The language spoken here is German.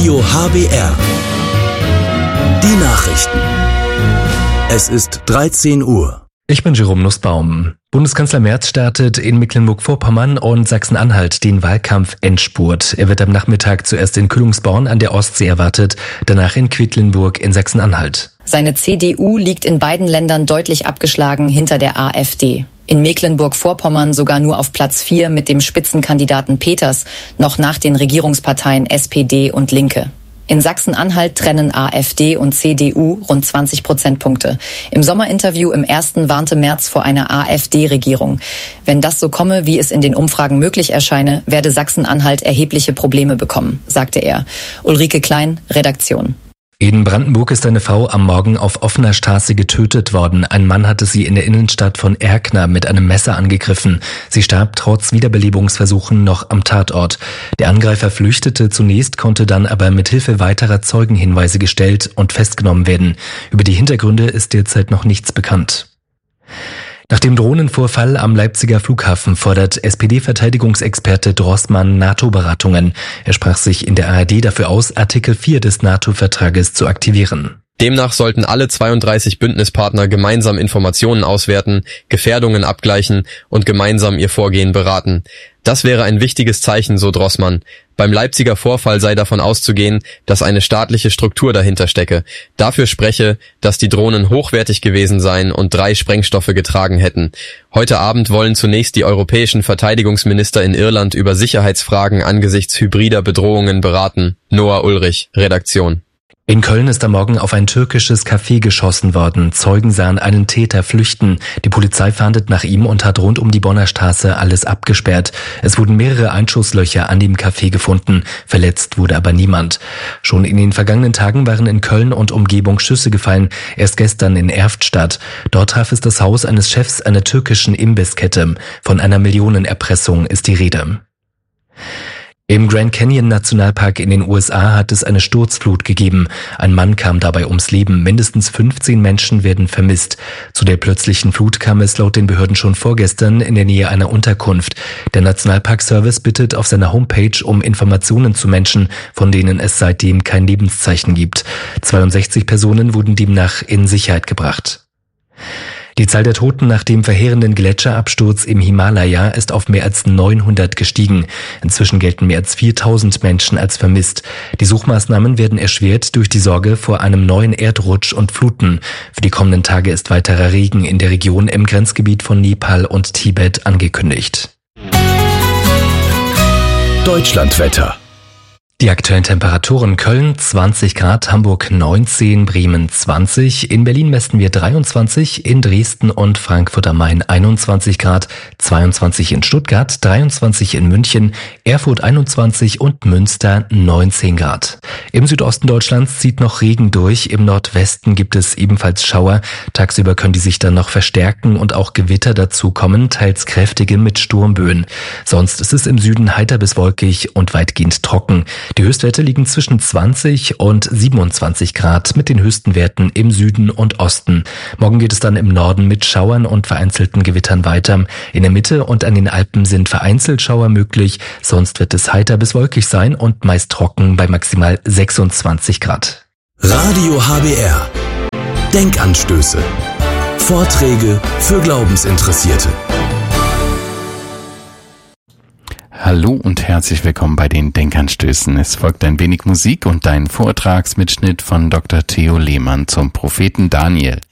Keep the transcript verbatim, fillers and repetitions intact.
Radio H B R. Die Nachrichten. Es ist dreizehn Uhr. Ich bin Jerome Nussbaum. Bundeskanzler Merz startet in Mecklenburg-Vorpommern und Sachsen-Anhalt den Wahlkampf-Endspurt. Er wird am Nachmittag zuerst in Kühlungsborn an der Ostsee erwartet, danach in Quedlinburg in Sachsen-Anhalt. Seine C D U liegt in beiden Ländern deutlich abgeschlagen hinter der AfD. In Mecklenburg-Vorpommern sogar nur auf Platz vier mit dem Spitzenkandidaten Peters, noch nach den Regierungsparteien S P D und Linke. In Sachsen-Anhalt trennen AfD und C D U rund zwanzig Prozentpunkte. Im Sommerinterview im ersten warnte Merz vor einer AfD-Regierung. Wenn das so komme, wie es in den Umfragen möglich erscheine, werde Sachsen-Anhalt erhebliche Probleme bekommen, sagte er. Ulrike Klein, Redaktion. In Brandenburg ist eine Frau am Morgen auf offener Straße getötet worden. Ein Mann hatte sie in der Innenstadt von Erkner mit einem Messer angegriffen. Sie starb trotz Wiederbelebungsversuchen noch am Tatort. Der Angreifer flüchtete zunächst, konnte dann aber mit Hilfe weiterer Zeugenhinweise gestellt und festgenommen werden. Über die Hintergründe ist derzeit noch nichts bekannt. Nach dem Drohnenvorfall am Leipziger Flughafen fordert S P D-Verteidigungsexperte Drossmann NATO-Beratungen. Er sprach sich in der A R D dafür aus, Artikel vier des NATO-Vertrages zu aktivieren. Demnach sollten alle zweiunddreißig Bündnispartner gemeinsam Informationen auswerten, Gefährdungen abgleichen und gemeinsam ihr Vorgehen beraten. Das wäre ein wichtiges Zeichen, so Drossmann. Beim Leipziger Vorfall sei davon auszugehen, dass eine staatliche Struktur dahinter stecke. Dafür spreche, dass die Drohnen hochwertig gewesen seien und drei Sprengstoffe getragen hätten. Heute Abend wollen zunächst die europäischen Verteidigungsminister in Irland über Sicherheitsfragen angesichts hybrider Bedrohungen beraten. Noah Ulrich, Redaktion. In Köln ist am Morgen auf ein türkisches Café geschossen worden. Zeugen sahen einen Täter flüchten. Die Polizei fahndet nach ihm und hat rund um die Bonner Straße alles abgesperrt. Es wurden mehrere Einschusslöcher an dem Café gefunden. Verletzt wurde aber niemand. Schon in den vergangenen Tagen waren in Köln und Umgebung Schüsse gefallen. Erst gestern in Erftstadt. Dort traf es das Haus eines Chefs einer türkischen Imbisskette. Von einer Millionenerpressung ist die Rede. Im Grand Canyon Nationalpark in den U S A hat es eine Sturzflut gegeben. Ein Mann kam dabei ums Leben. Mindestens fünfzehn Menschen werden vermisst. Zu der plötzlichen Flut kam es laut den Behörden schon vorgestern in der Nähe einer Unterkunft. Der Nationalpark-Service bittet auf seiner Homepage um Informationen zu Menschen, von denen es seitdem kein Lebenszeichen gibt. zweiundsechzig Personen wurden demnach in Sicherheit gebracht. Die Zahl der Toten nach dem verheerenden Gletscherabsturz im Himalaya ist auf mehr als neunhundert gestiegen. Inzwischen gelten mehr als viertausend Menschen als vermisst. Die Suchmaßnahmen werden erschwert durch die Sorge vor einem neuen Erdrutsch und Fluten. Für die kommenden Tage ist weiterer Regen in der Region im Grenzgebiet von Nepal und Tibet angekündigt. Deutschlandwetter. Die aktuellen Temperaturen: Köln zwanzig Grad, Hamburg neunzehn, Bremen zwanzig, in Berlin messen wir dreiundzwanzig, in Dresden und Frankfurt am Main einundzwanzig Grad, zweiundzwanzig in Stuttgart, dreiundzwanzig in München, Erfurt einundzwanzig und Münster neunzehn Grad. Im Südosten Deutschlands zieht noch Regen durch, im Nordwesten gibt es ebenfalls Schauer. Tagsüber können die sich dann noch verstärken und auch Gewitter dazukommen, teils kräftige mit Sturmböen. Sonst ist es im Süden heiter bis wolkig und weitgehend trocken. Die Höchstwerte liegen zwischen zwanzig und siebenundzwanzig Grad mit den höchsten Werten im Süden und Osten. Morgen geht es dann im Norden mit Schauern und vereinzelten Gewittern weiter. In der Mitte und an den Alpen sind vereinzelt Schauer möglich. Sonst wird es heiter bis wolkig sein und meist trocken bei maximal sechsundzwanzig Grad. Radio H B R. Denkanstöße. Vorträge für Glaubensinteressierte. Hallo und herzlich willkommen bei den Denkanstößen. Es folgt ein wenig Musik und ein Vortragsmitschnitt von Doktor Theo Lehmann zum Propheten Daniel.